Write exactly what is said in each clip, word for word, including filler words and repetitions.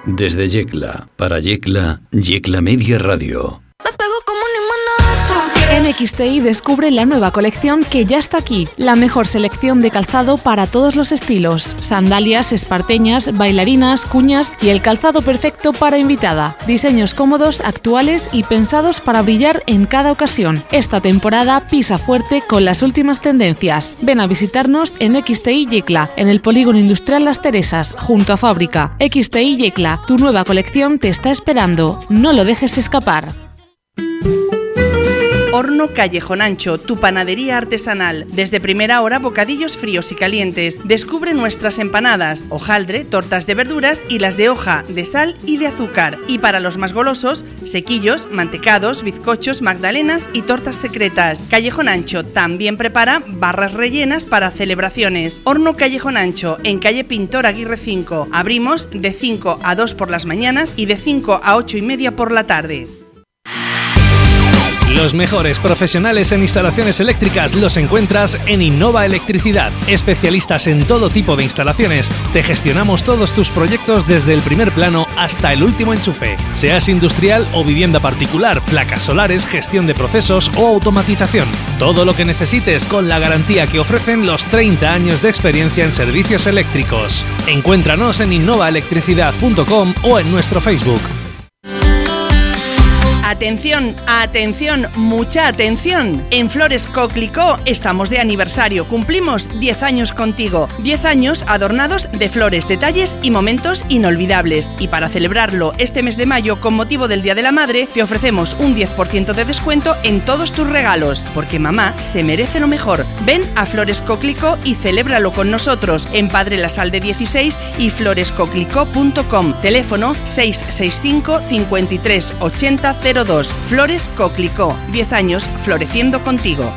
Desde Yecla, para Yecla, Yecla Media Radio. En X T I descubre la nueva colección que ya está aquí. La mejor selección de calzado para todos los estilos. Sandalias, esparteñas, bailarinas, cuñas y el calzado perfecto para invitada. Diseños cómodos, actuales y pensados para brillar en cada ocasión. Esta temporada pisa fuerte con las últimas tendencias. Ven a visitarnos en X T I Yecla, en el Polígono Industrial Las Teresas, junto a Fábrica. X T I Yecla, tu nueva colección te está esperando. No lo dejes escapar. Horno Callejón Ancho, tu panadería artesanal. Desde primera hora, bocadillos fríos y calientes. Descubre nuestras empanadas, hojaldre, tortas de verduras y las de hoja, de sal y de azúcar. Y para los más golosos, sequillos, mantecados, bizcochos, magdalenas y tortas secretas. Callejón Ancho también prepara barras rellenas para celebraciones. Horno Callejón Ancho, en calle Pintor Aguirre cinco. Abrimos de cinco a dos por las mañanas y de cinco a ocho y media por la tarde. Los mejores profesionales en instalaciones eléctricas los encuentras en Innova Electricidad. Especialistas en todo tipo de instalaciones, te gestionamos todos tus proyectos desde el primer plano hasta el último enchufe. Seas industrial o vivienda particular, placas solares, gestión de procesos o automatización. Todo lo que necesites con la garantía que ofrecen los treinta años de experiencia en servicios eléctricos. Encuéntranos en innova electricidad punto com o en nuestro Facebook. Atención, atención, mucha atención. En Flores Coquelicot estamos de aniversario, cumplimos diez años contigo. diez años adornados de flores, detalles y momentos inolvidables. Y para celebrarlo este mes de mayo con motivo del Día de la Madre, te ofrecemos un diez por ciento de descuento en todos tus regalos. Porque mamá se merece lo mejor. Ven a Flores Coquelicot y celébralo con nosotros en Padre La Salde dieciséis y flores coquelicot punto com. Teléfono seis seis cinco, cinco tres, ochenta, cero dos. Flores Coquelicot, diez años floreciendo contigo.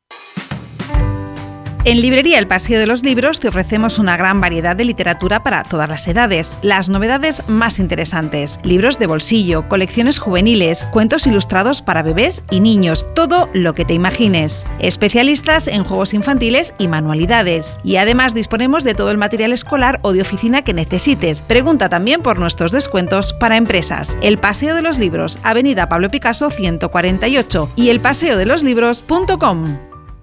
En Librería El Paseo de los Libros te ofrecemos una gran variedad de literatura para todas las edades, las novedades más interesantes, libros de bolsillo, colecciones juveniles, cuentos ilustrados para bebés y niños, todo lo que te imagines. Especialistas en juegos infantiles y manualidades. Y además disponemos de todo el material escolar o de oficina que necesites. Pregunta también por nuestros descuentos para empresas. El Paseo de los Libros, Avenida Pablo Picasso ciento cuarenta y ocho y el paseo de los libros punto com.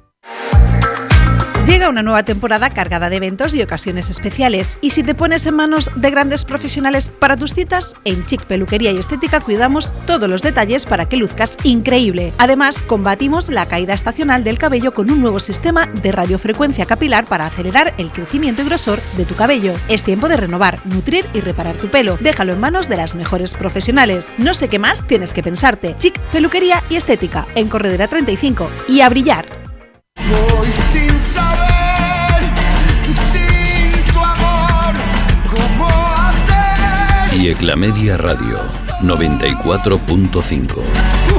Llega una nueva temporada cargada de eventos y ocasiones especiales. Y si te pones en manos de grandes profesionales para tus citas, en Chic Peluquería y Estética cuidamos todos los detalles para que luzcas increíble. Además, combatimos la caída estacional del cabello con un nuevo sistema de radiofrecuencia capilar para acelerar el crecimiento y grosor de tu cabello. Es tiempo de renovar, nutrir y reparar tu pelo. Déjalo en manos de las mejores profesionales. No sé qué más tienes que pensarte. Chic Peluquería y Estética, en Corredera treinta y cinco. Y a brillar. Voy sin saber, sin tu amor, cómo hacer. Yecla Media Radio, noventa y cuatro punto cinco.